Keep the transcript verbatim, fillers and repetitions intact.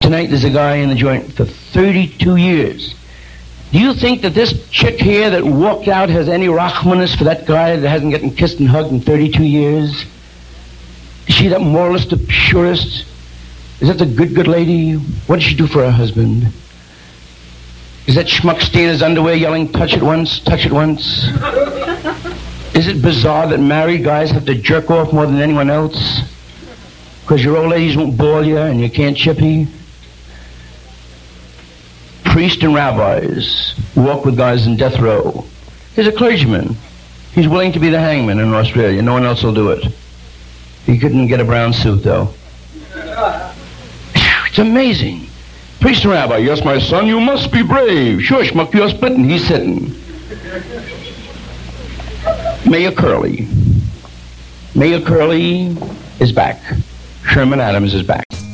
Tonight there's a guy in the joint for thirty-two years. Do you think that this chick here that walked out has any rachmanis for that guy that hasn't gotten kissed and hugged in thirty-two years? Is she that moralist, the purist? Is that the good, good lady? What does she do for her husband? Is that schmuck stay in his underwear yelling, touch it once, touch it once? Is it bizarre that married guys have to jerk off more than anyone else? Because your old ladies won't ball you and you can't chippy? Priests and rabbis walk with guys in death row. Here's a clergyman. He's willing to be the hangman in Australia. No one else will do it. He couldn't get a brown suit, though. It's amazing. Priest and rabbi, yes, my son, you must be brave. Sure, schmuck, you're splitting. He's sitting. Mayor Curley. Mayor Curley is back. Sherman Adams is back.